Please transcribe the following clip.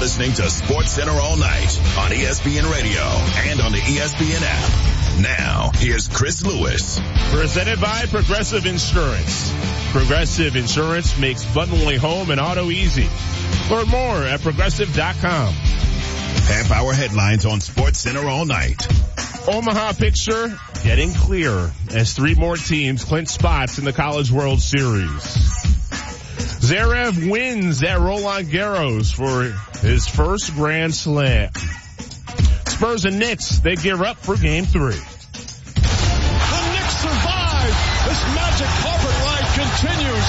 listening to Sports Center all night on ESPN Radio and on the ESPN app. Now, here's Chris Lewis. Presented by Progressive Insurance. Progressive Insurance makes bundling home and auto easy. Learn more at Progressive.com. Half-hour headlines on Sports Center all night. Omaha picture getting clearer as 3 more teams clinch spots in the College World Series. Zverev wins at Roland Garros for his first Grand Slam. Spurs and Knicks, they gear up for Game 3. The Knicks survive. This magic carpet ride continues.